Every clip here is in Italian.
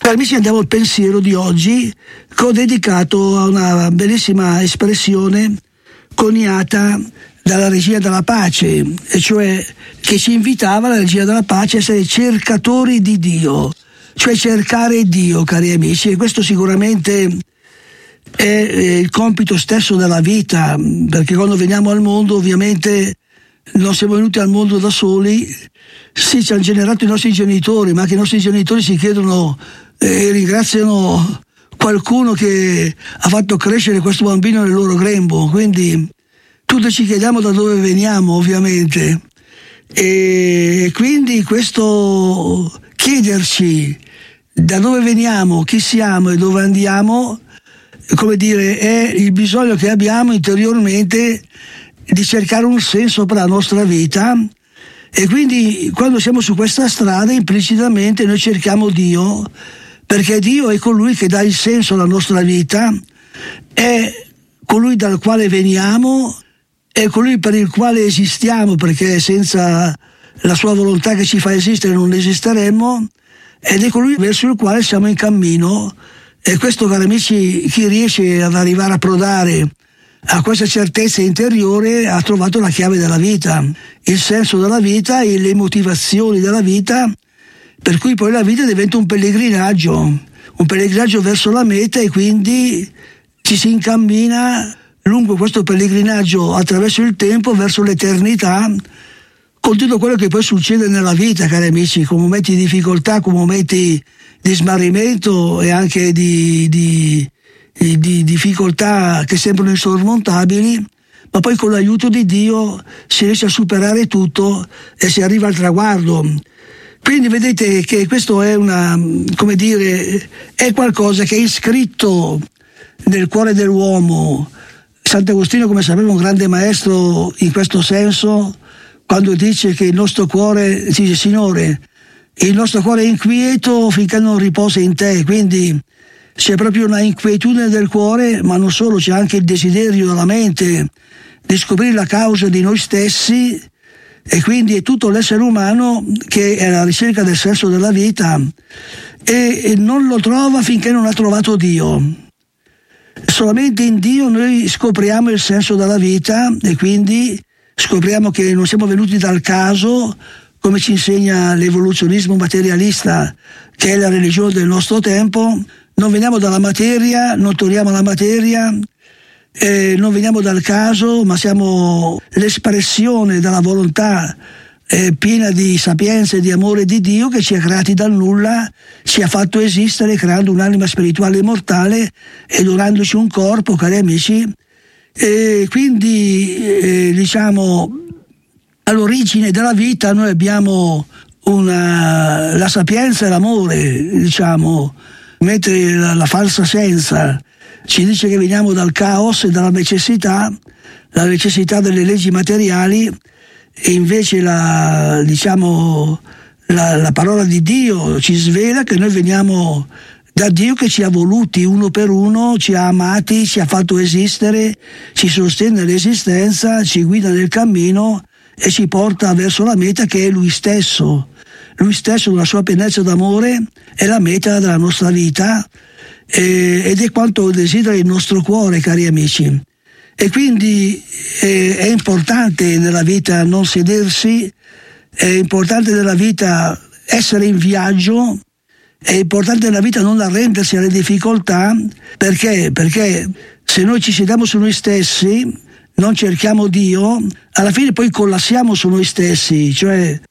Cari amici, andiamo al pensiero di oggi, che ho dedicato a una bellissima espressione coniata dalla Regia della Pace, e cioè che ci invitava la Regia della Pace a essere cercatori di Dio, cioè cercare Dio, cari amici, e questo sicuramente è il compito stesso della vita, perché quando veniamo al mondo ovviamente non siamo venuti al mondo da soli. Sì, ci hanno generato i nostri genitori, ma anche i nostri genitori si chiedono e ringraziano qualcuno che ha fatto crescere questo bambino nel loro grembo. Quindi tutti ci chiediamo da dove veniamo, ovviamente, e quindi questo chiederci da dove veniamo, chi siamo e dove andiamo, come dire, è il bisogno che abbiamo interiormente di cercare un senso per la nostra vita. E quindi quando siamo su questa strada implicitamente noi cerchiamo Dio, perché Dio è colui che dà il senso alla nostra vita, è colui dal quale veniamo, è colui per il quale esistiamo, perché senza la sua volontà che ci fa esistere non esisteremmo, ed è colui verso il quale siamo in cammino. E questo, cari amici, chi riesce ad arrivare a prodare a questa certezza interiore ha trovato la chiave della vita, il senso della vita e le motivazioni della vita, per cui poi la vita diventa un pellegrinaggio verso la meta, e quindi ci si incammina lungo questo pellegrinaggio attraverso il tempo verso l'eternità, con tutto quello che poi succede nella vita, cari amici, con momenti di difficoltà, con momenti di smarrimento e anche di difficoltà che sembrano insormontabili, ma poi con l'aiuto di Dio si riesce a superare tutto e si arriva al traguardo. Quindi vedete che questo è è qualcosa che è iscritto nel cuore dell'uomo. Sant'Agostino, come sapeva, un grande maestro in questo senso, quando dice che il nostro cuore, dice: Signore, il nostro cuore è inquieto finché non riposa in te. Quindi c'è proprio una inquietudine del cuore, ma non solo, c'è anche il desiderio della mente di scoprire la causa di noi stessi, e quindi è tutto l'essere umano che è alla ricerca del senso della vita e non lo trova finché non ha trovato Dio. Solamente in Dio noi scopriamo il senso della vita, e quindi scopriamo che non siamo venuti dal caso, come ci insegna l'evoluzionismo materialista, che è la religione del nostro tempo. Non veniamo dalla materia, non torniamo alla materia, non veniamo dal caso, ma siamo l'espressione della volontà piena di sapienza e di amore di Dio, che ci ha creati dal nulla, ci ha fatto esistere creando un'anima spirituale immortale e donandoci un corpo, cari amici. E quindi all'origine della vita noi abbiamo la sapienza e l'amore, mentre la falsa scienza ci dice che veniamo dal caos e dalla necessità, la necessità delle leggi materiali, e invece la parola di Dio ci svela che noi veniamo da Dio, che ci ha voluti uno per uno, ci ha amati, ci ha fatto esistere, ci sostiene l'esistenza, ci guida nel cammino e ci porta verso la meta, che è Lui stesso. Lui stesso, nella sua pienezza d'amore, è la meta della nostra vita, ed è quanto desidera il nostro cuore, cari amici. E quindi è importante nella vita non sedersi, è importante nella vita essere in viaggio, è importante nella vita non arrendersi alle difficoltà. Perché? Perché se noi ci sediamo su noi stessi, non cerchiamo Dio, alla fine poi collassiamo su noi stessi, cioè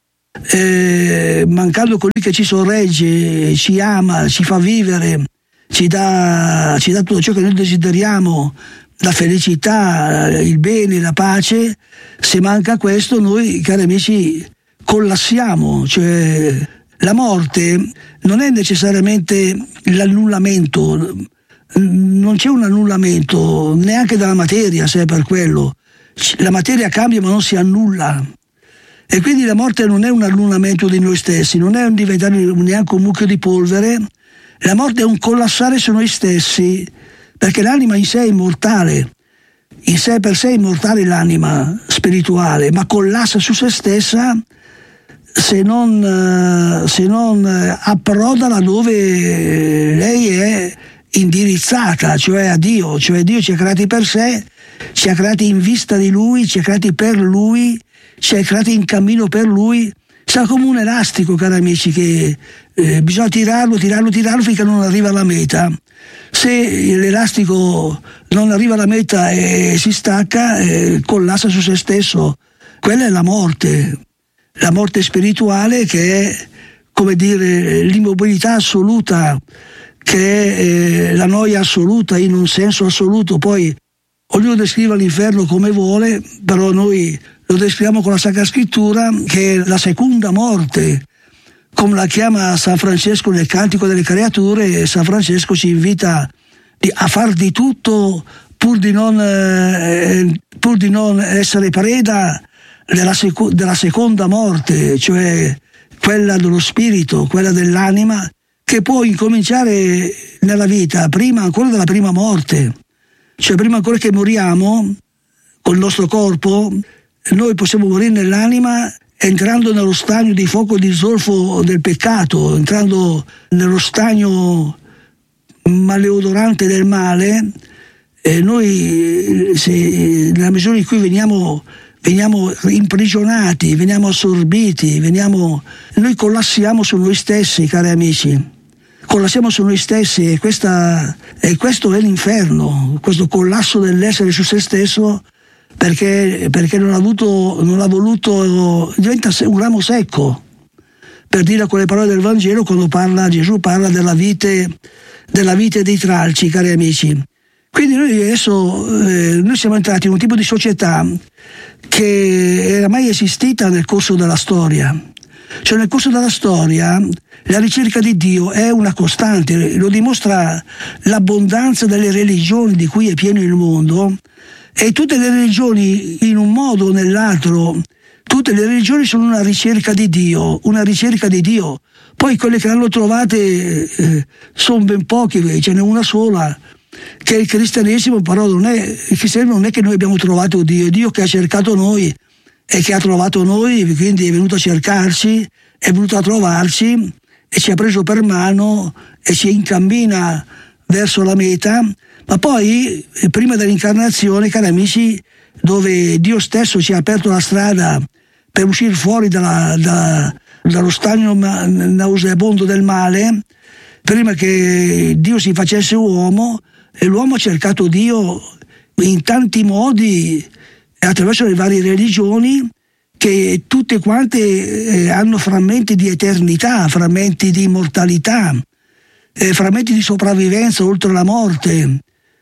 mancando colui che ci sorregge, ci ama, ci fa vivere, ci dà tutto ciò che noi desideriamo, la felicità, il bene, la pace. Se manca questo, noi, cari amici, collassiamo. Cioè la morte non è necessariamente l'annullamento, non c'è un annullamento neanche della materia, se è per quello. La materia cambia ma non si annulla. E quindi la morte non è un annullamento di noi stessi, non è un diventare neanche un mucchio di polvere. La morte è un collassare su noi stessi, perché l'anima in sé è immortale, in sé per sé è immortale l'anima spirituale, ma collassa su se stessa se non approda laddove lei è indirizzata, cioè a Dio. Cioè Dio ci ha creati per sé, ci ha creati in vista di Lui, ci ha creati per Lui, ci ha creati in cammino per Lui. Sarà come un elastico, cari amici, che bisogna tirarlo finché non arriva alla meta. Se l'elastico non arriva alla meta e si stacca, collassa su se stesso. Quella è la morte spirituale, che è, come dire, l'immobilità assoluta, che è la noia assoluta in un senso assoluto. Poi ognuno descrive l'inferno come vuole, però noi lo descriviamo con la Sacra Scrittura, che è la seconda morte, come la chiama San Francesco nel Cantico delle Creature. San Francesco ci invita a far di tutto pur di non essere preda della seconda morte, cioè quella dello spirito, quella dell'anima, che può incominciare nella vita prima ancora della prima morte. Cioè prima ancora che moriamo col nostro corpo, noi possiamo morire nell'anima entrando nello stagno di fuoco di zolfo del peccato, entrando nello stagno maleodorante del male. E noi, nella misura in cui veniamo imprigionati, veniamo assorbiti, noi collassiamo su noi stessi, cari amici. Collassiamo su noi stessi, e questo è l'inferno, questo collasso dell'essere su se stesso, perché non ha voluto, diventa un ramo secco, per dire quelle parole del Vangelo quando Gesù parla della vite dei tralci, cari amici. Quindi noi adesso siamo entrati in un tipo di società che era mai esistita nel corso della storia. Cioè nel corso della storia la ricerca di Dio è una costante, lo dimostra l'abbondanza delle religioni di cui è pieno il mondo, e tutte le religioni, in un modo o nell'altro, tutte le religioni sono una ricerca di Dio. Poi quelle che l'hanno trovate sono ben poche, ce n'è una sola, che è il cristianesimo. Però il cristianesimo non è che noi abbiamo trovato Dio, è Dio che ha cercato noi e che ha trovato noi, quindi è venuto a cercarci, è venuto a trovarci e ci ha preso per mano e ci incammina verso la meta. Ma poi, prima dell'incarnazione, cari amici, dove Dio stesso ci ha aperto la strada per uscire fuori dallo stagno nauseabondo del male, prima che Dio si facesse uomo, e l'uomo ha cercato Dio in tanti modi, attraverso le varie religioni, che tutte quante hanno frammenti di eternità, frammenti di immortalità, frammenti di sopravvivenza oltre la morte.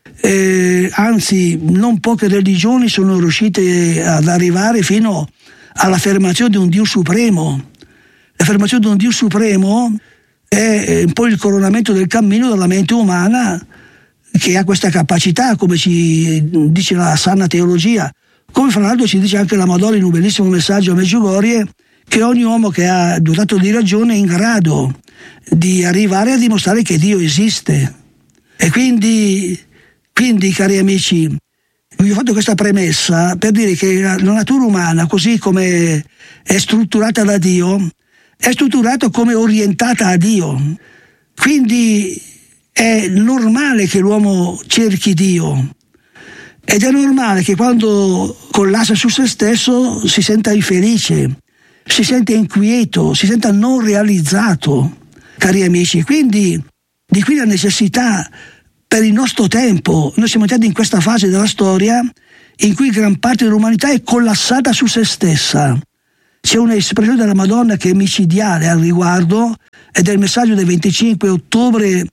Anzi, non poche religioni sono riuscite ad arrivare fino all'affermazione di un Dio supremo. L'affermazione di un Dio supremo è un po' il coronamento del cammino della mente umana, che ha questa capacità, come ci dice la sana teologia, come fra l'altro ci dice anche la Madonna in un bellissimo messaggio a Medjugorje, che ogni uomo che ha dotato di ragione è in grado di arrivare a dimostrare che Dio esiste. E quindi, cari amici, vi ho fatto questa premessa per dire che la natura umana, così come è strutturata da Dio, è strutturata come orientata a Dio. Quindi è normale che l'uomo cerchi Dio, ed è normale che quando collassa su se stesso si senta infelice, si sente inquieto, si senta non realizzato, cari amici. Quindi di qui la necessità per il nostro tempo. Noi siamo entrati in questa fase della storia in cui gran parte dell'umanità è collassata su se stessa. C'è un'espressione della Madonna che è micidiale al riguardo, ed è il messaggio del 25 ottobre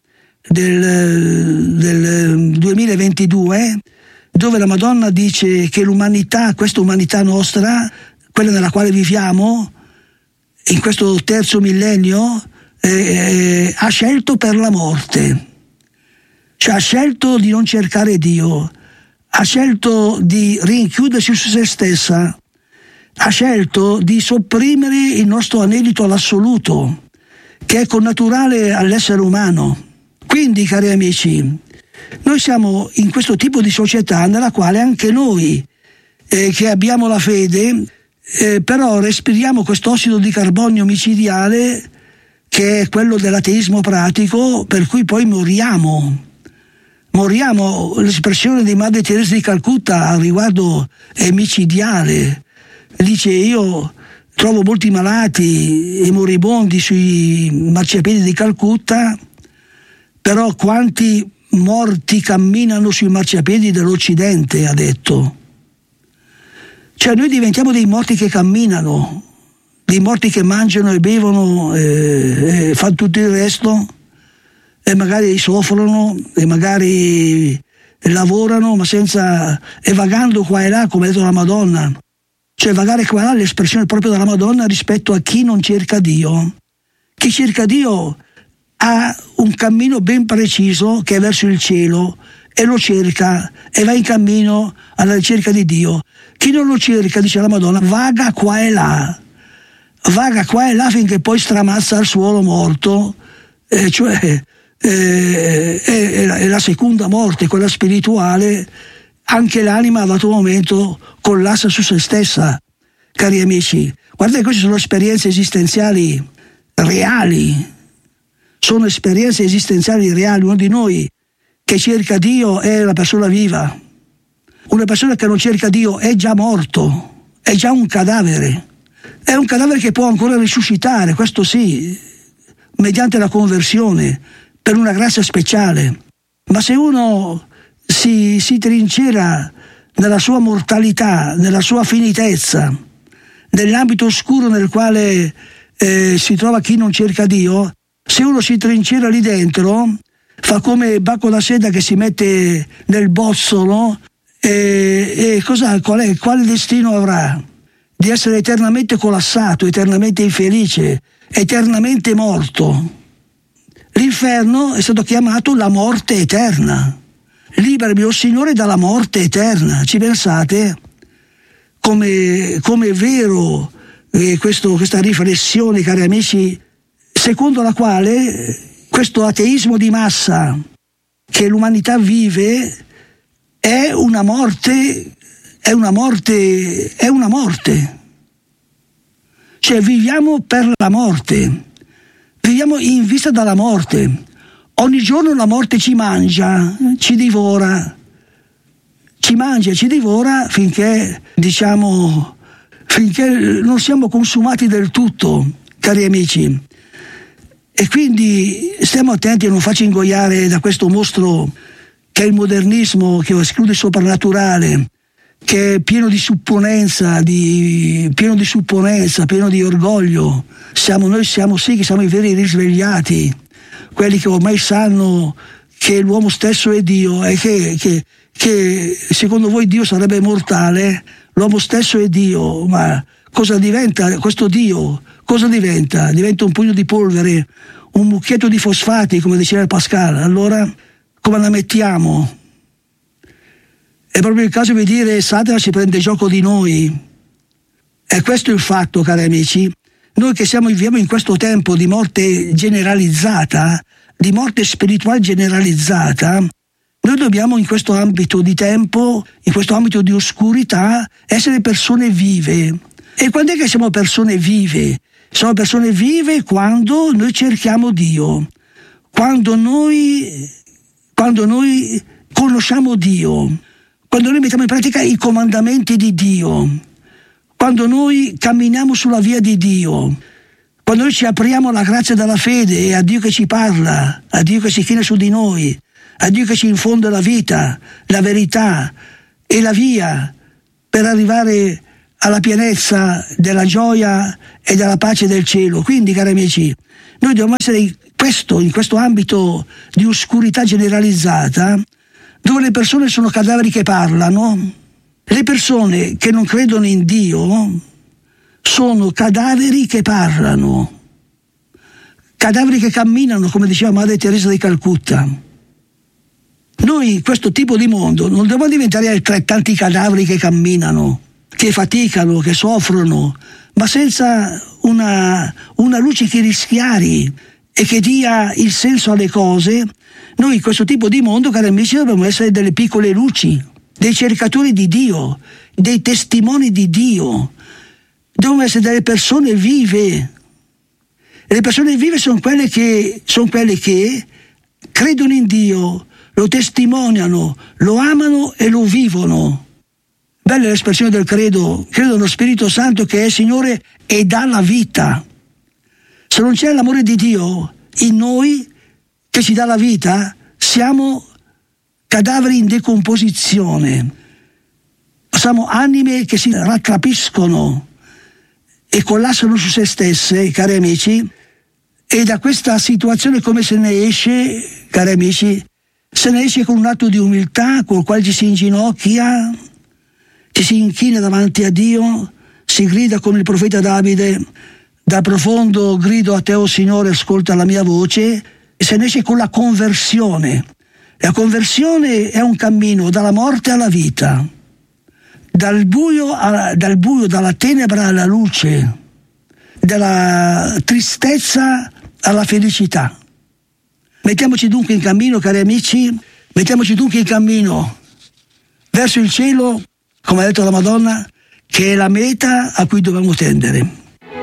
del 2022, dove la Madonna dice che l'umanità, questa umanità nostra, quella nella quale viviamo, in questo terzo millennio, ha scelto per la morte. Cioè ha scelto di non cercare Dio, ha scelto di rinchiudersi su se stessa, ha scelto di sopprimere il nostro anelito all'assoluto, che è connaturale all'essere umano. Quindi, cari amici, noi siamo in questo tipo di società nella quale anche noi che abbiamo la fede però respiriamo questo ossido di carbonio micidiale che è quello dell'ateismo pratico, per cui poi moriamo. L'espressione di Madre Teresa di Calcutta al riguardo è micidiale. Dice: io trovo molti malati e moribondi sui marciapiedi di Calcutta, però quanti morti camminano sui marciapiedi dell'Occidente, ha detto. Cioè noi diventiamo dei morti che camminano, dei morti che mangiano e bevono e fanno tutto il resto, e magari soffrono e magari lavorano, ma senza, e vagando qua e là, come ha detto la Madonna. Cioè vagare qua e là è l'espressione proprio della Madonna rispetto a chi non cerca Dio. Chi cerca Dio ha un cammino ben preciso che è verso il cielo e lo cerca e va in cammino alla ricerca di Dio. Chi non lo cerca, dice la Madonna, vaga qua e là finché poi stramazza al suolo morto, cioè è la seconda morte, quella spirituale. Anche l'anima a dato momento collassa su se stessa, cari amici. Guardate, queste sono esperienze esistenziali reali, sono esperienze esistenziali reali. Uno di noi che cerca Dio è la persona viva, una persona che non cerca Dio è già morto, è già un cadavere, è un cadavere che può ancora risuscitare, questo sì, mediante la conversione, per una grazia speciale. Ma se uno si trincera nella sua mortalità, nella sua finitezza, nell'ambito oscuro nel quale si trova chi non cerca Dio, se uno si trincera lì dentro, fa come Bacco da Seda che si mette nel bozzolo e quale destino avrà? Di essere eternamente collassato, eternamente infelice, eternamente morto. L'inferno è stato chiamato la morte eterna. Liberami, o Signore, dalla morte eterna. Ci pensate? Come è vero questa riflessione, cari amici, secondo la quale questo ateismo di massa che l'umanità vive è una morte. Cioè viviamo per la morte, viviamo in vista della morte. Ogni giorno la morte ci mangia, ci divora finché non siamo consumati del tutto, cari amici. E quindi stiamo attenti a non farci ingoiare da questo mostro che è il modernismo, che esclude il soprannaturale, che è pieno di supponenza, pieno di orgoglio. Noi siamo i veri risvegliati, quelli che ormai sanno che l'uomo stesso è Dio e che secondo voi Dio sarebbe mortale, l'uomo stesso è Dio, ma cosa diventa questo Dio? Cosa diventa? Diventa un pugno di polvere, un mucchietto di fosfati, come diceva Pascal. Allora come la mettiamo? È proprio il caso di dire Satana si prende gioco di noi. E questo è il fatto, cari amici. Noi che viviamo in questo tempo di morte generalizzata, di morte spirituale generalizzata, noi dobbiamo in questo ambito di tempo, in questo ambito di oscurità, essere persone vive. E quando è che siamo persone vive? Siamo persone vive quando noi cerchiamo Dio, quando noi conosciamo Dio, quando noi mettiamo in pratica i comandamenti di Dio, quando noi camminiamo sulla via di Dio, quando noi ci apriamo alla grazia della fede e a Dio che ci parla, a Dio che si china su di noi, a Dio che ci infonde la vita, la verità e la via per arrivare alla pienezza della gioia e della pace del cielo. Quindi, cari amici, noi dobbiamo essere in questo ambito di oscurità generalizzata, dove le persone sono cadaveri che parlano. Le persone che non credono in Dio sono cadaveri che parlano, cadaveri che camminano, come diceva Madre Teresa di Calcutta. Noi in questo tipo di mondo non dobbiamo diventare altrettanti cadaveri che camminano, che faticano, che soffrono, ma senza una luce che rischiari e che dia il senso alle cose. Noi in questo tipo di mondo, cari amici, dobbiamo essere delle piccole luci, dei cercatori di Dio, dei testimoni di Dio, devono essere delle persone vive. E le persone vive sono quelle che credono in Dio, lo testimoniano, lo amano e lo vivono. Bella l'espressione del credo nello Spirito Santo che è Signore e dà la vita. Se non c'è l'amore di Dio in noi che ci dà la vita, siamo cadaveri in decomposizione. Siamo anime che si raccapiscono e collassano su se stesse, cari amici, e da questa situazione come se ne esce, cari amici, se ne esce con un atto di umiltà, col quale ci si inginocchia, ci si inchina davanti a Dio, si grida come il profeta Davide, da profondo grido a te, o Signore, ascolta la mia voce, e se ne esce con la conversione. La conversione è un cammino dalla morte alla vita, dal buio, dalla tenebra alla luce, dalla tristezza alla felicità. Mettiamoci dunque in cammino, cari amici, mettiamoci dunque in cammino verso il cielo, come ha detto la Madonna, che è la meta a cui dobbiamo tendere.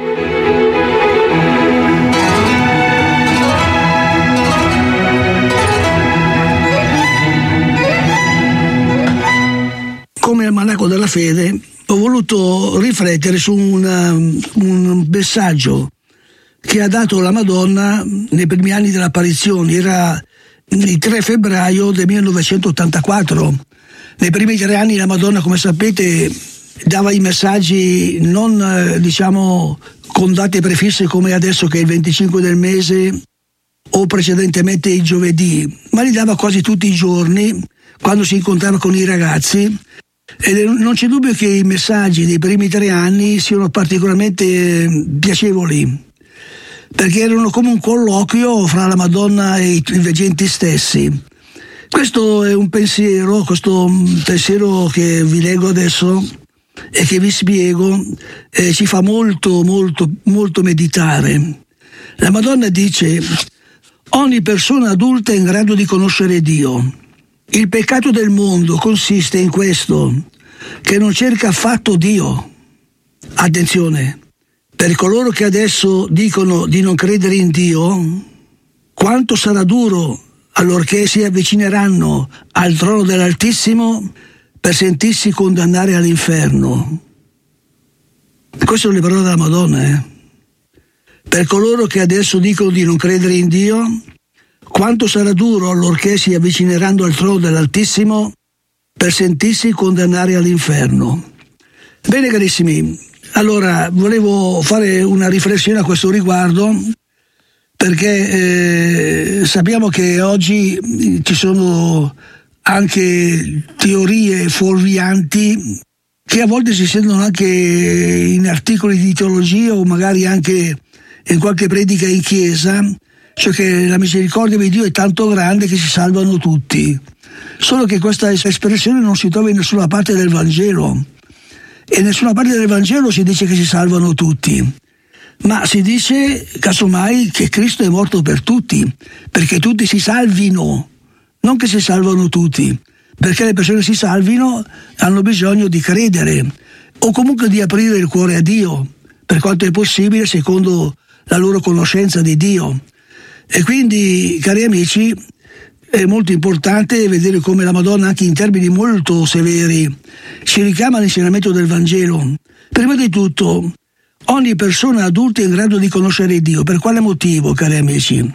Come almanacco della fede ho voluto riflettere su un messaggio che ha dato la Madonna nei primi anni dell'apparizione. Era il 3 febbraio del 1984. Nei primi 3 anni la Madonna, come sapete, dava i messaggi non con date prefisse come adesso, che è il 25 del mese o precedentemente il giovedì, ma li dava quasi tutti i giorni quando si incontrava con i ragazzi. E non c'è dubbio che i messaggi dei primi 3 anni siano particolarmente piacevoli, perché erano come un colloquio fra la Madonna e i veggenti stessi. Questo è un pensiero che vi leggo adesso e che vi spiego, ci fa molto, molto, molto meditare. La Madonna dice: ogni persona adulta è in grado di conoscere Dio. Il peccato del mondo consiste in questo, che non cerca affatto Dio. Attenzione, per coloro che adesso dicono di non credere in Dio, quanto sarà duro allorché si avvicineranno al trono dell'Altissimo per sentirsi condannare all'inferno. Queste sono le parole della Madonna. Per coloro che adesso dicono di non credere in Dio, quanto sarà duro allorché si avvicineranno al trono dell'Altissimo per sentirsi condannare all'inferno. Bene, carissimi, allora volevo fare una riflessione a questo riguardo, perché sappiamo che oggi ci sono anche teorie fuorvianti che a volte si sentono anche in articoli di teologia o magari anche in qualche predica in chiesa, cioè che la misericordia di Dio è tanto grande che si salvano tutti. Solo che questa espressione non si trova in nessuna parte del Vangelo, e in nessuna parte del Vangelo si dice che si salvano tutti, ma si dice casomai che Cristo è morto per tutti, perché tutti si salvino, non che si salvano tutti, perché le persone si salvino hanno bisogno di credere o comunque di aprire il cuore a Dio, per quanto è possibile secondo la loro conoscenza di Dio. E quindi, cari amici, è molto importante vedere come la Madonna, anche in termini molto severi, ci richiama all'insegnamento del Vangelo. Prima di tutto, ogni persona adulta è in grado di conoscere Dio. Per quale motivo, cari amici?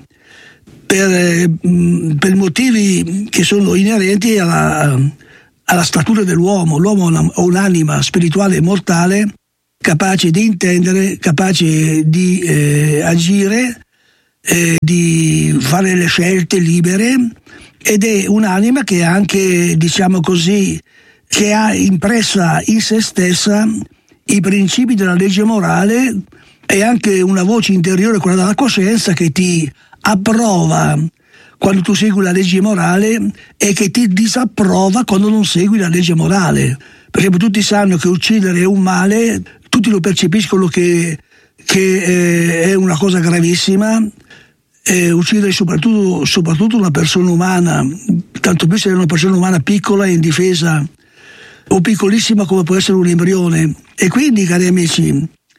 Per motivi che sono inerenti alla statura dell'uomo. L'uomo ha un'anima spirituale e mortale, capace di intendere, capace di agire, di fare le scelte libere, ed è un'anima che anche, diciamo così, che ha impressa in se stessa i principi della legge morale, e anche una voce interiore, quella della coscienza, che ti approva quando tu segui la legge morale e che ti disapprova quando non segui la legge morale. Per esempio, tutti sanno che uccidere è un male, tutti lo percepiscono che è una cosa gravissima. Uccidere soprattutto una persona umana, tanto più se è una persona umana piccola e indifesa o piccolissima come può essere un embrione. E quindi, cari amici,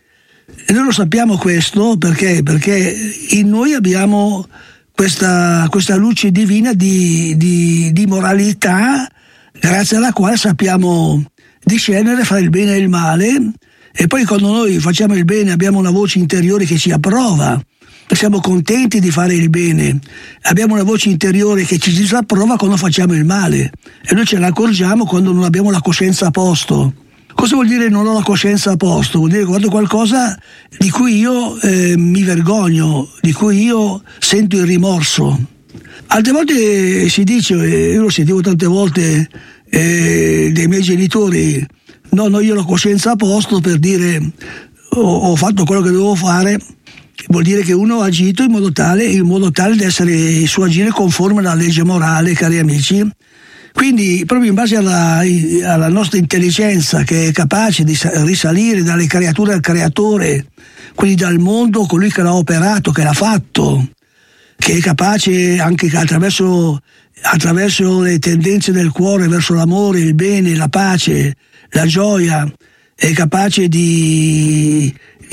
E noi lo sappiamo questo perché in noi abbiamo questa luce divina di moralità, grazie alla quale sappiamo discernere fra il bene e il male, e poi quando noi facciamo il bene abbiamo una voce interiore che ci approva, siamo contenti di fare il bene, abbiamo una voce interiore che ci disapprova quando facciamo il male, e noi ce ne accorgiamo quando non abbiamo la coscienza a posto. Cosa vuol dire non ho la coscienza a posto? Vuol dire quando qualcosa di cui io mi vergogno, di cui io sento il rimorso. Altre volte si dice, io lo sentivo tante volte dei miei genitori, no, io ho la coscienza a posto, per dire ho fatto quello che dovevo fare, vuol dire che uno ha agito in modo tale da essere il suo agire conforme alla legge morale, cari amici. Quindi proprio in base alla nostra intelligenza, che è capace di risalire dalle creature al creatore, quindi dal mondo, colui che l'ha operato, che l'ha fatto, che è capace anche attraverso le tendenze del cuore verso l'amore, il bene, la pace, la gioia, è capace di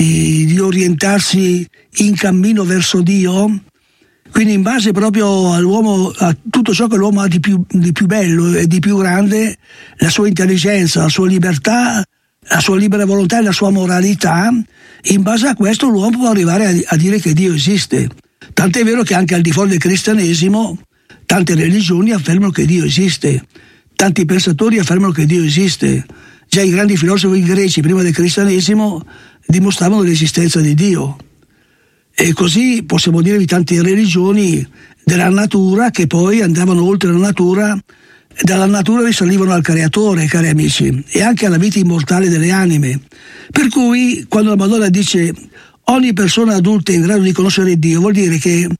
orientarsi in cammino verso Dio. Quindi in base proprio all'uomo, a tutto ciò che l'uomo ha di più bello e di più grande, la sua intelligenza, la sua libertà, la sua libera volontà e la sua moralità, in base a questo l'uomo può arrivare a dire che Dio esiste. Tant'è vero che anche al di fuori del cristianesimo tante religioni affermano che Dio esiste, tanti pensatori affermano che Dio esiste. Già i grandi filosofi greci prima del cristianesimo dimostravano l'esistenza di Dio. E così possiamo dire di tante religioni della natura che poi andavano oltre la natura, dalla natura risalivano al creatore, cari amici, e anche alla vita immortale delle anime. Per cui quando la Madonna dice ogni persona adulta è in grado di conoscere Dio, vuol dire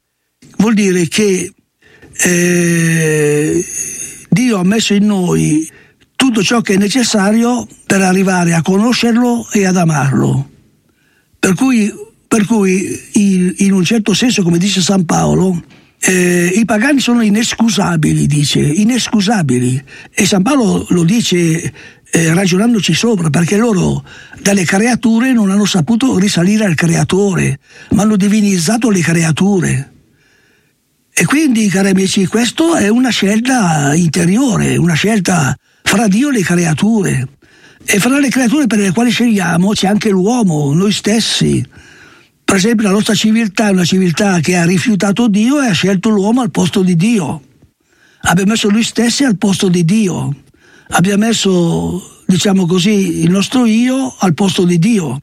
che Dio ha messo in noi tutto ciò che è necessario per arrivare a conoscerlo e ad amarlo. Per cui in un certo senso, come dice San Paolo, i pagani sono inescusabili, dice, inescusabili. E San Paolo lo dice ragionandoci sopra, perché loro dalle creature non hanno saputo risalire al creatore, ma hanno divinizzato le creature. E quindi, cari amici, questo è una scelta interiore, una scelta fra Dio e le creature. E fra le creature per le quali scegliamo c'è anche l'uomo, noi stessi. Per esempio la nostra civiltà è una civiltà che ha rifiutato Dio e ha scelto l'uomo al posto di Dio. Abbiamo messo lui stessi al posto di Dio. Abbiamo messo, diciamo così, il nostro io al posto di Dio.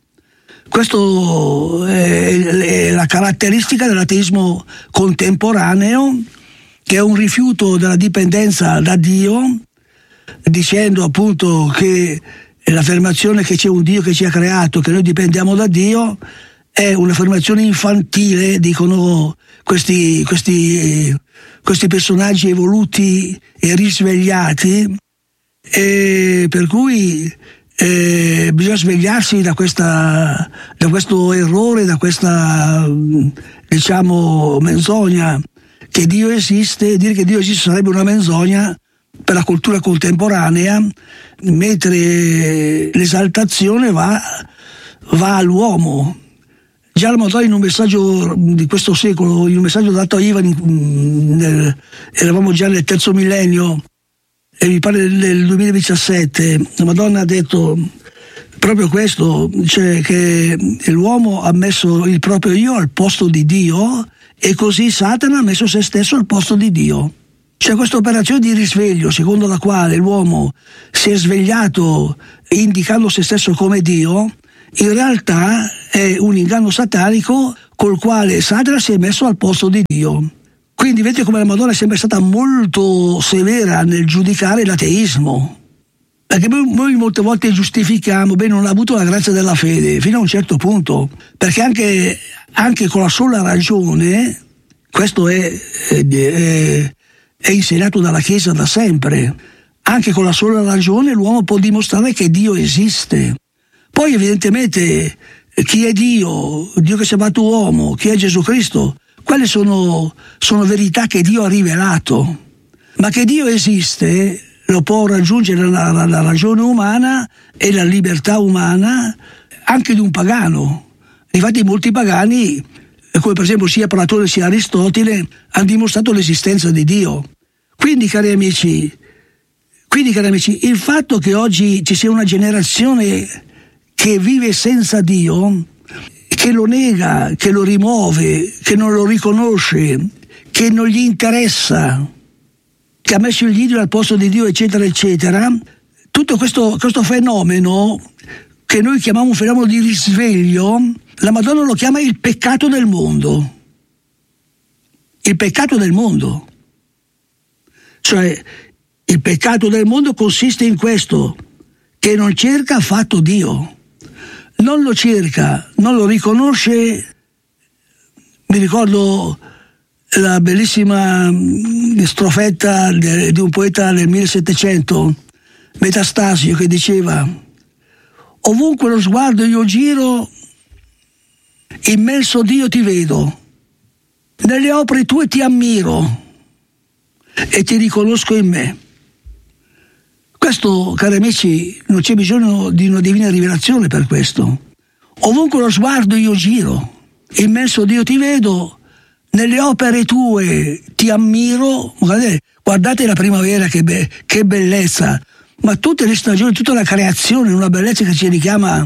Questo è la caratteristica dell'ateismo contemporaneo, che è un rifiuto della dipendenza da Dio, dicendo appunto che l'affermazione che c'è un Dio che ci ha creato, che noi dipendiamo da Dio, è un'affermazione infantile, dicono questi personaggi evoluti e risvegliati, e per cui bisogna svegliarsi da questo errore, da questa diciamo menzogna che Dio esiste. Dire che Dio esiste sarebbe una menzogna per la cultura contemporanea, mentre l'esaltazione va all'uomo. Già la Madonna in un messaggio di questo secolo, in un messaggio dato a Ivan, eravamo già nel terzo millennio, e mi pare nel 2017, la Madonna ha detto proprio questo, cioè che l'uomo ha messo il proprio io al posto di Dio, e così Satana ha messo se stesso al posto di Dio. C'è questa operazione di risveglio secondo la quale l'uomo si è svegliato indicando se stesso come Dio. In realtà è un inganno satanico col quale Satana si è messo al posto di Dio. Quindi vedete come la Madonna è sempre stata molto severa nel giudicare l'ateismo, perché noi molte volte giustifichiamo, non ha avuto la grazia della fede, fino a un certo punto, perché anche con la sola ragione, questo è insegnato dalla Chiesa da sempre, anche con la sola ragione l'uomo può dimostrare che Dio esiste. Poi evidentemente chi è Dio che si è fatto uomo, chi è Gesù Cristo, quelle sono verità che Dio ha rivelato. Ma che Dio esiste lo può raggiungere la ragione umana e la libertà umana anche di un pagano. Infatti molti pagani, come per esempio sia Platone sia Aristotele, hanno dimostrato l'esistenza di Dio. Quindi cari amici, il fatto che oggi ci sia una generazione che vive senza Dio, che lo nega, che lo rimuove, che non lo riconosce, che non gli interessa, che ha messo gli idoli al posto di Dio, eccetera, eccetera, tutto questo fenomeno, che noi chiamiamo un fenomeno di risveglio, la Madonna lo chiama il peccato del mondo. Il peccato del mondo. Cioè, il peccato del mondo consiste in questo, che non cerca affatto Dio. Non lo cerca, non lo riconosce. Mi ricordo la bellissima strofetta di un poeta del 1700, Metastasio, che diceva: ovunque lo sguardo io giro, immenso Dio ti vedo, nelle opere tue ti ammiro e ti riconosco in me. Questo, cari amici, non c'è bisogno di una divina rivelazione per questo. Ovunque lo sguardo io giro, immenso Dio ti vedo, nelle opere tue ti ammiro. Guardate la primavera, che bellezza, ma tutte le stagioni, tutta la creazione, una bellezza che ci richiama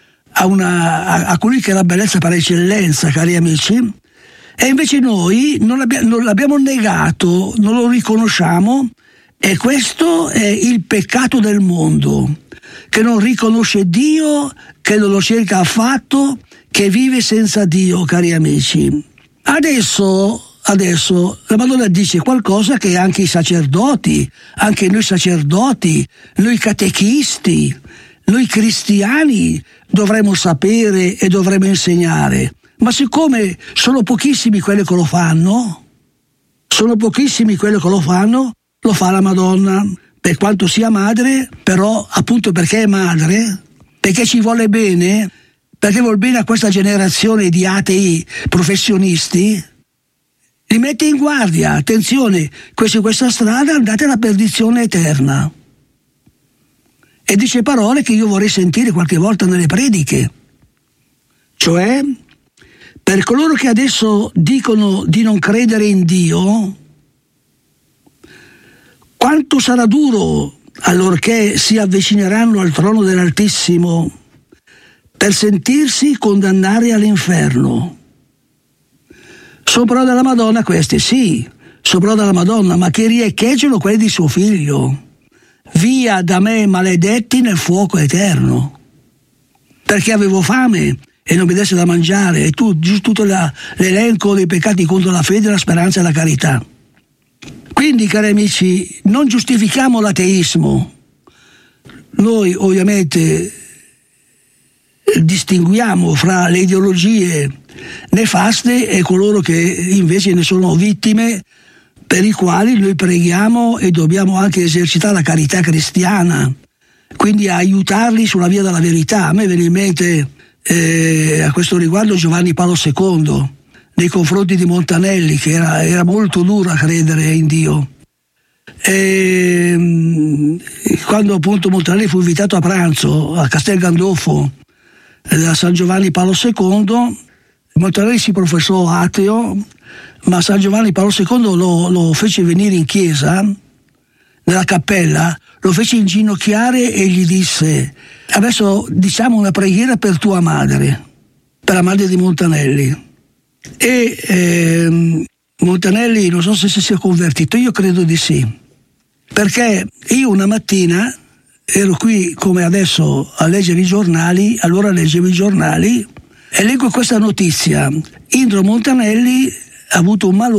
a colui che è la bellezza per eccellenza, cari amici. E invece noi non l'abbiamo negato, non lo riconosciamo, e questo è il peccato del mondo, che non riconosce Dio, che non lo cerca affatto, che vive senza Dio, cari amici. Adesso la Madonna dice qualcosa che anche i sacerdoti, anche noi sacerdoti, noi catechisti, noi cristiani dovremmo sapere e dovremmo insegnare. Ma siccome sono pochissimi quelli che lo fanno, lo fa la Madonna, per quanto sia madre, però appunto perché è madre, perché ci vuole bene, perché vuol bene a questa generazione di atei professionisti, li mette in guardia: attenzione, su questa strada andate alla perdizione eterna. E dice parole che io vorrei sentire qualche volta nelle prediche, cioè: per coloro che adesso dicono di non credere in Dio, quanto sarà duro allorché si avvicineranno al trono dell'Altissimo per sentirsi condannare all'inferno. Sono parole della Madonna queste, sì, sono parole della Madonna, ma che riecheggiano quelli di suo figlio: via da me maledetti nel fuoco eterno, perché avevo fame e non mi desse da mangiare, e tutto l'elenco dei peccati contro la fede, la speranza e la carità. Quindi, cari amici, non giustifichiamo l'ateismo. Noi ovviamente distinguiamo fra le ideologie nefaste e coloro che invece ne sono vittime, per i quali noi preghiamo e dobbiamo anche esercitare la carità cristiana, quindi aiutarli sulla via della verità. A me viene in mente a questo riguardo Giovanni Paolo II nei confronti di Montanelli, che era molto duro a credere in Dio. E quando appunto Montanelli fu invitato a pranzo a Castel Gandolfo da San Giovanni Paolo II, Montanelli si professò ateo, ma San Giovanni Paolo II lo fece venire in chiesa, nella cappella, lo fece inginocchiare e gli disse: adesso diciamo una preghiera per tua madre, per la madre di Montanelli. E Montanelli non so se si sia convertito, io credo di sì, perché io una mattina ero qui come adesso a leggere i giornali, allora leggevo i giornali e leggo questa notizia: Indro Montanelli ha avuto un malore